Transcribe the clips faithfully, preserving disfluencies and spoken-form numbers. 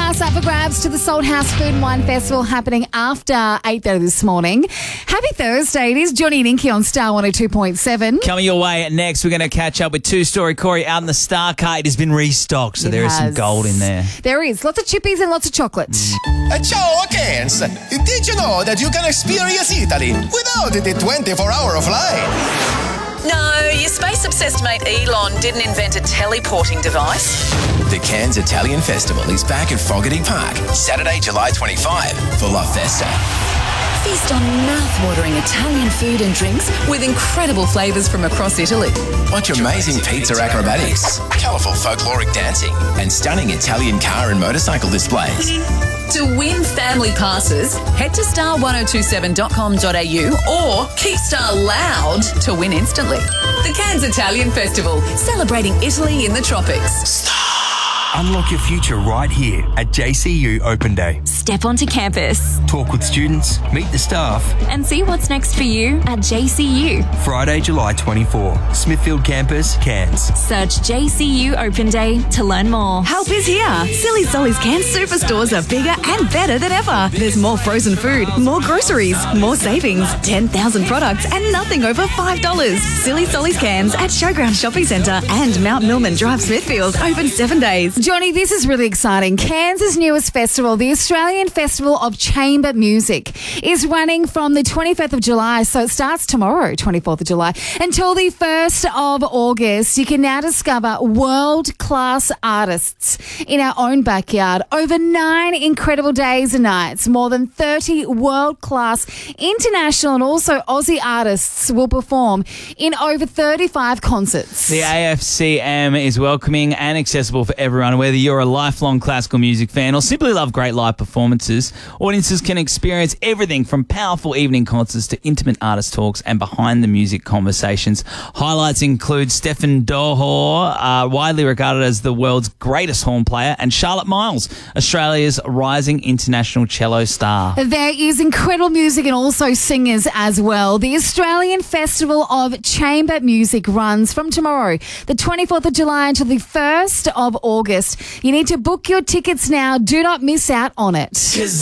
pass up for grabs to the Salthouse Food and Wine Festival happening after eight thirty this morning. Happy Thursday. It is Johnny and Inky on Star one oh two point seven. Coming your way next, we're going to catch up with two-story Corey out in the Star Car. It has been restocked, so It there is some has. gold in there. There is. Lots of chippies and lots of chocolate. Uh, ciao, Kens. Did you know that you can experience Italy without the twenty-four hour flight? No, your space-obsessed mate Elon didn't invent a teleporting device. The Cairns Italian Festival is back at Fogarty Park, Saturday, July twenty-fifth for La Festa. Feast on mouth-watering Italian food and drinks with incredible flavours from across Italy. Watch amazing pizza acrobatics, colourful folkloric dancing, and stunning Italian car and motorcycle displays. To win family passes, head to star ten twenty-seven dot com dot a u or keep Star loud to win instantly. The Cairns Italian Festival, celebrating Italy in the tropics. Unlock your future right here at J C U Open Day. Step onto campus Talk with students, meet the staff. and see what's next for you at J C U. Friday, July twenty-fourth, Smithfield Campus, Cairns. Search J C U Open Day to learn more. Help is here. Silly Solly's Cairns superstores are bigger and better than ever. There's more frozen food, more groceries, more savings, ten thousand products and nothing over five dollars. Silly Solly's Cairns at Showground Shopping Centre and Mount Millman Drive, Smithfield, open seven days. Johnny, this is really exciting. Cairns' newest festival, the Australian Festival of Chamber Music, is running from the twenty-fifth of July, so it starts tomorrow, twenty-fourth of July, until the first of August. You can now discover world-class artists in our own backyard. Over nine incredible days and nights, more than thirty world-class international and also Aussie artists will perform in over thirty-five concerts. The A F C M is welcoming and accessible for everyone, whether you're a lifelong classical music fan or simply love great live performances. Audiences can experience everything from powerful evening concerts to intimate artist talks and behind-the-music conversations. Highlights include Stefan Dohor, uh, widely regarded as the world's greatest horn player, and Charlotte Miles, Australia's rising international cello star. There is incredible music and also singers as well. The Australian Festival of Chamber Music runs from tomorrow, the twenty-fourth of July, until the first of August. You need to book your tickets now. Do not miss out on it.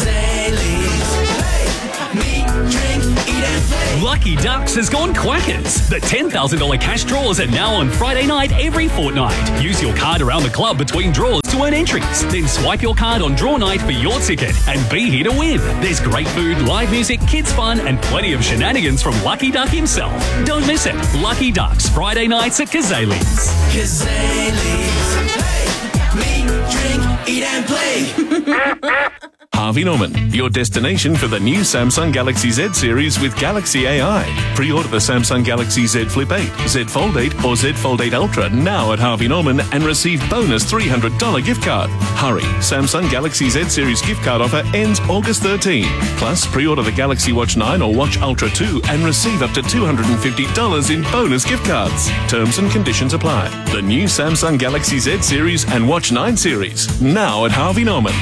Lucky Ducks has gone quackers. The ten thousand dollars cash draws are now on Friday night every fortnight. Use your card around the club between draws to earn entries. Then swipe your card on draw night for your ticket and be here to win. There's great food, live music, kids fun and plenty of shenanigans from Lucky Duck himself. Don't miss it. Lucky Ducks, Friday nights at Kazali's. Kazali's. Hey, meet, drink, eat and play. Harvey Norman, your destination for the new Samsung Galaxy Z series with Galaxy A I. Pre-order the Samsung Galaxy Z Flip eight, Z Fold eight or Z Fold eight Ultra now at Harvey Norman and receive bonus three hundred dollars gift card. Hurry, Samsung Galaxy Z series gift card offer ends August thirteenth. Plus, pre-order the Galaxy Watch nine or Watch Ultra two and receive up to two hundred fifty dollars in bonus gift cards. Terms and conditions apply. The new Samsung Galaxy Z series and Watch nine series now at Harvey Norman.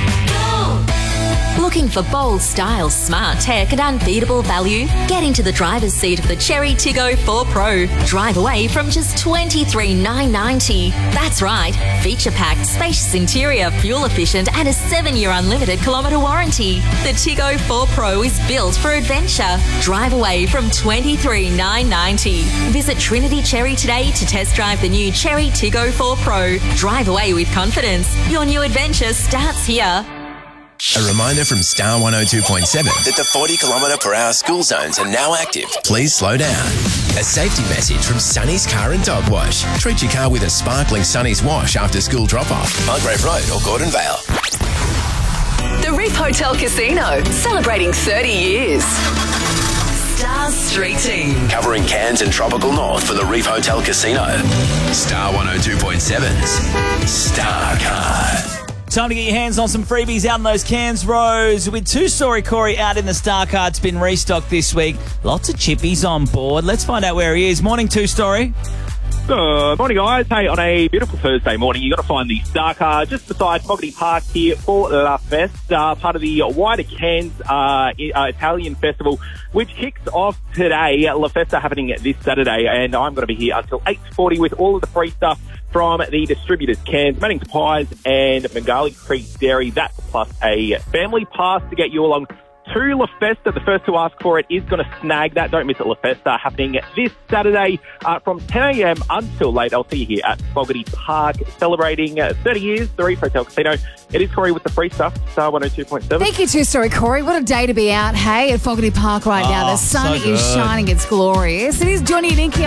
Looking for bold style, smart tech and unbeatable value? Get into the driver's seat of the Cherry Tiggo four Pro. Drive away from just twenty-three thousand nine hundred ninety dollars. That's right. Feature-packed, spacious interior, fuel-efficient and a seven-year unlimited kilometre warranty. The Tiggo four Pro is built for adventure. Drive away from twenty-three thousand nine hundred ninety dollars. Visit Trinity Cherry today to test drive the new Cherry Tiggo four Pro. Drive away with confidence. Your new adventure starts here. A reminder from Star one oh two point seven that the forty kilometre per hour school zones are now active. Please slow down. A safety message from Sunny's Car and Dog Wash. Treat your car with a sparkling Sunny's wash after school drop-off. Mulgrave Road or Gordon Vale. The Reef Hotel Casino, celebrating thirty years. Star Street Team. Covering Cairns and Tropical North for the Reef Hotel Casino. Star one oh two point seven's Star Car. Time to get your hands on some freebies out in those Cairns roads. With two-story Corey out in the Star Car, it's been restocked this week. Lots of chippies on board. Let's find out where he is. Morning, two-story. Good morning, guys. Hey, on a beautiful Thursday morning, you've got to find the Star Car just beside Fogarty Park here for La Festa, part of the wider Cairns uh, Italian Festival, which kicks off today. La Festa happening this Saturday, and I'm going to be here until eight forty with all of the free stuff from the distributors Cairns, Manning's Pies and Bengali Creek Dairy. That's plus a family pass to get you along to La Festa. The first to ask for it is going to snag that. Don't miss it. La Festa happening this Saturday uh, from ten a.m. until late. I'll see you here at Fogarty Park celebrating uh, thirty years, the Reef Hotel Casino. It is Corey with the free stuff, Star one oh two point seven. Thank you too, sorry, Corey. What a day to be out, hey, at Fogarty Park right now. Oh, The sun so is good. shining. It's glorious. It is Johnny and Inky.